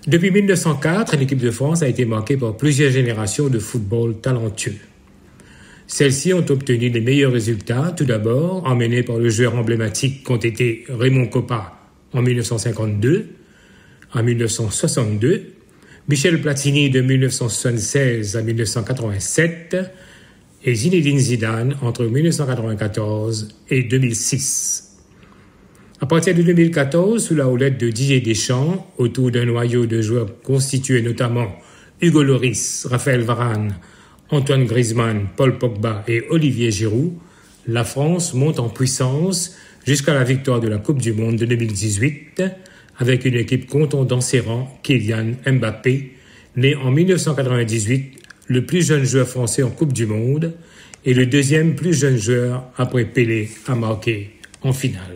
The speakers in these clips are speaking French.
Depuis 1904, l'équipe de France a été marquée par plusieurs générations de football talentueux. Celles-ci ont obtenu les meilleurs résultats, tout d'abord emmenés par le joueur emblématique qu'ont été Raymond Kopa en 1952, en 1962, Michel Platini de 1976 à 1987 et Zinedine Zidane entre 1994 et 2006. À partir de 2014, sous la houlette de Didier Deschamps, autour d'un noyau de joueurs constitués notamment Hugo Lloris, Raphaël Varane, Antoine Griezmann, Paul Pogba et Olivier Giroud, la France monte en puissance jusqu'à la victoire de la Coupe du Monde de 2018 avec une équipe comptant dans ses rangs Kylian Mbappé, né en 1998, le plus jeune joueur français en Coupe du Monde et le deuxième plus jeune joueur après Pelé à marquer en finale.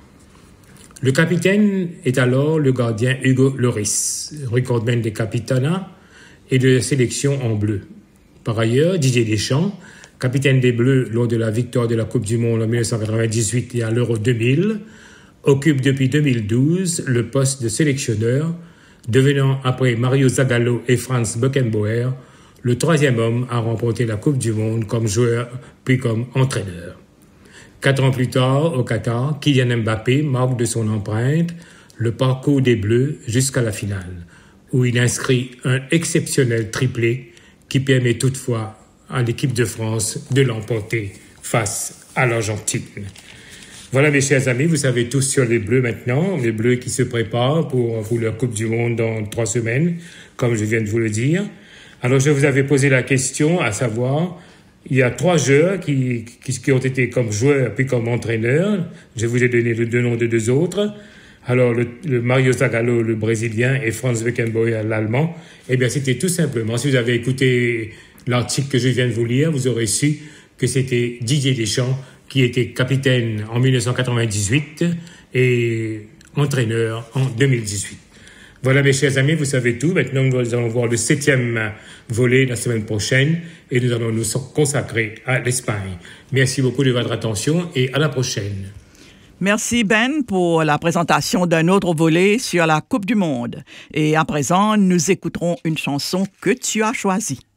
Le capitaine est alors le gardien Hugo Lloris, recordman des Capitana et de la sélection en bleu. Par ailleurs, Didier Deschamps, capitaine des Bleus lors de la victoire de la Coupe du Monde en 1998 et à l'Euro 2000, occupe depuis 2012 le poste de sélectionneur, devenant après Mario Zagallo et Franz Beckenbauer le troisième homme à remporter la Coupe du Monde comme joueur puis comme entraîneur. 4 ans plus tard, au Qatar, Kylian Mbappé marque de son empreinte le parcours des Bleus jusqu'à la finale, où il inscrit un exceptionnel triplé qui permet toutefois à l'équipe de France de l'emporter face à l'Argentine. Voilà mes chers amis, vous savez tous sur les Bleus maintenant, les Bleus qui se préparent pour leur Coupe du Monde dans 3 semaines, comme je viens de vous le dire. Alors je vous avais posé la question à savoir... Il y a 3 joueurs qui ont été comme joueurs puis comme entraîneurs. Je vous ai donné le 2 noms de 2 autres. Alors, le Mario Zagallo, le Brésilien, et Franz Beckenbauer, l'Allemand. Eh bien, c'était tout simplement, si vous avez écouté l'article que je viens de vous lire, vous aurez su que c'était Didier Deschamps qui était capitaine en 1998 et entraîneur en 2018. Voilà mes chers amis, vous savez tout. Maintenant, nous allons voir le 7e volet la semaine prochaine et nous allons nous consacrer à l'Espagne. Merci beaucoup de votre attention et à la prochaine. Merci Ben pour la présentation d'un autre volet sur la Coupe du Monde. Et à présent, nous écouterons une chanson que tu as choisie.